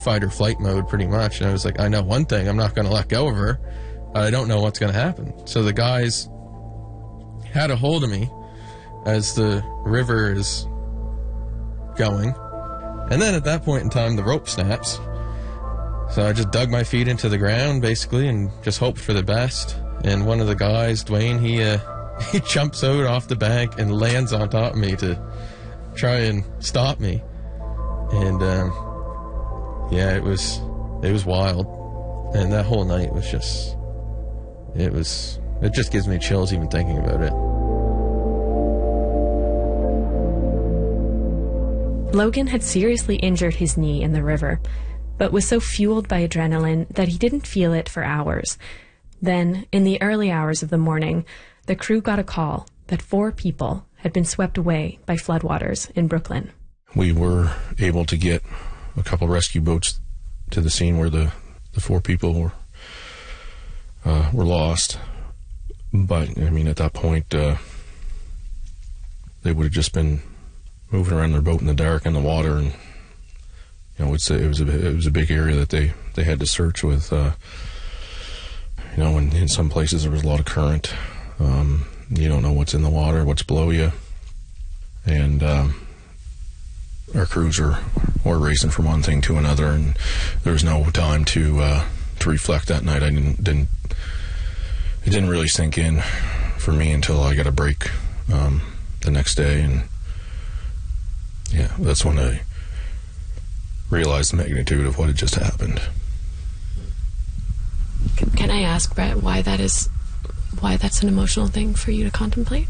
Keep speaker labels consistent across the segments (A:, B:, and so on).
A: fight or flight mode pretty much. And I was like, I know one thing, I'm not going to let go of her. I don't know what's going to happen. So the guys had a hold of me as the river is going. And then at that point in time, the rope snaps. So I just dug my feet into the ground, basically, and just hoped for the best. And one of the guys, Dwayne, he jumps out off the bank and lands on top of me to try and stop me. And yeah, it was wild. And that whole night was just, it just gives me chills even thinking about it.
B: Logan had seriously injured his knee in the river, but was so fueled by adrenaline that he didn't feel it for hours. Then, in the early hours of the morning, the crew got a call that 4 people had been swept away by floodwaters in Brooklyn.
C: We were able to get a couple rescue boats to the scene where the 4 people were lost. But, I mean, at that point, they would have just been moving around their boat in the dark in the water, and you know, it was a big area that they had to search with. You know, and in some places there was a lot of current. You don't know what's in the water, what's below you, and our crews were racing from one thing to another, and there was no time to reflect that night. It didn't really sink in for me until I got a break the next day, and yeah, that's when I realized the magnitude of what had just happened.
D: Can I ask, Brett, why that's an emotional thing for you to contemplate?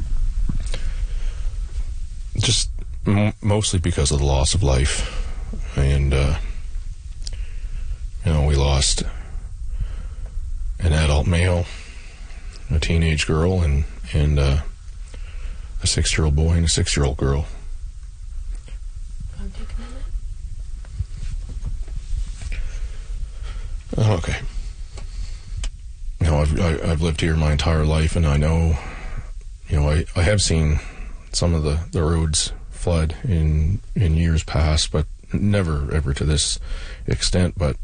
C: Just mostly because of the loss of life, and you know, we lost an adult male, a teenage girl, and a 6-year-old boy and a 6-year-old girl.
D: Take a minute.
C: Okay. You know, I've lived here my entire life, and I know, you know, I have seen some of the roads flood in years past, but never ever to this extent. But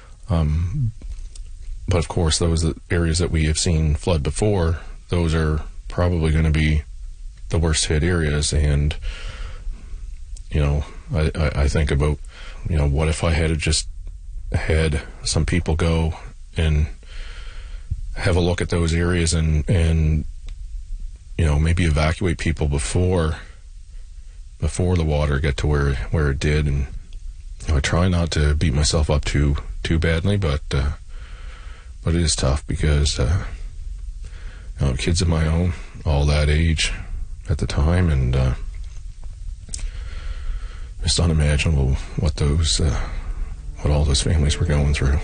C: of course, those areas that we have seen flood before, those are probably going to be the worst hit areas. And you know, I think about, you know, what if I had just had some people go and have a look at those areas and you know, maybe evacuate people before the water got to where it did. And you know, I try not to beat myself up too badly, but it is tough because you know, kids of my own, all that age at the time, and it's unimaginable what all those families were going through.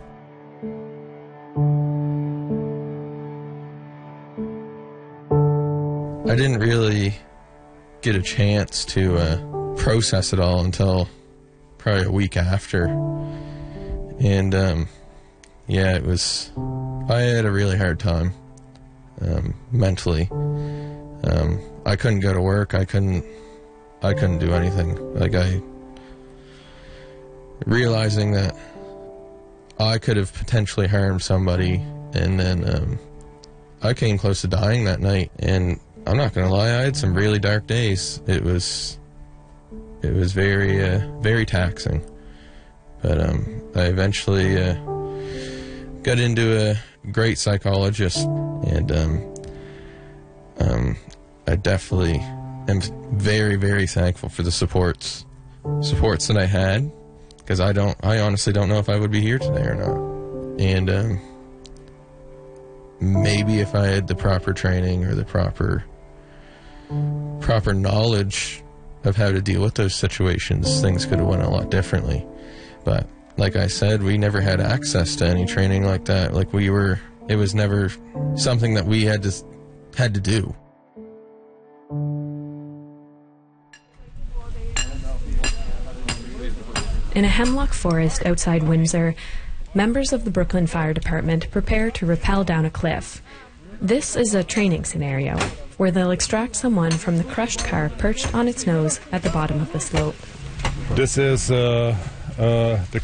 A: I didn't really get a chance to process it all until probably a week after. And yeah, I had a really hard time mentally. I couldn't go to work. I couldn't do anything. Like, realizing that I could have potentially harmed somebody, and then I came close to dying that night. And I'm not gonna lie, I had some really dark days. It was very very taxing. But I eventually got into a great psychologist, and I definitely am very, very thankful for the supports that I had, because I honestly don't know if I would be here today or not. And maybe if I had the proper training or the proper knowledge of how to deal with those situations, things could have went a lot differently. But like I said, we never had access to any training like that. Like, it was never something that we had to do.
B: In a hemlock forest outside Windsor, members of the Brooklyn Fire Department prepare to rappel down a cliff. This is a training scenario where they'll extract someone from the crushed car perched on its nose at the bottom of the slope.
E: This is a
C: The